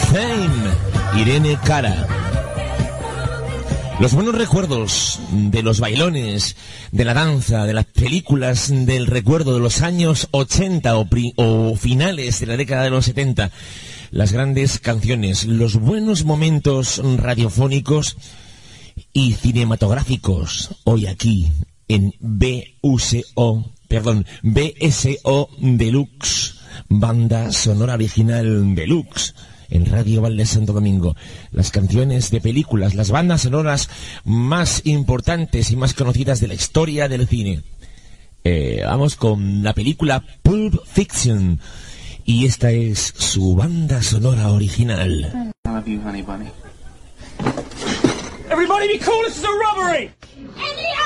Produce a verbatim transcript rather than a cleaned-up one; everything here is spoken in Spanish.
Fame, Irene Cara. Los buenos recuerdos de los bailones, de la danza, de las películas del recuerdo de los años ochenta o, pri- o finales de la década de los setenta. Las grandes canciones, los buenos momentos radiofónicos y cinematográficos. Hoy aquí en B U S O, perdón, B S O Deluxe, banda sonora original Deluxe. En Radio Val de Santo Domingo, las canciones de películas, las bandas sonoras más importantes y más conocidas de la historia del cine. Eh, vamos con la película Pulp Fiction, y esta es su banda sonora original. I love you, honey bunny. Everybody be cool, this is a robbery!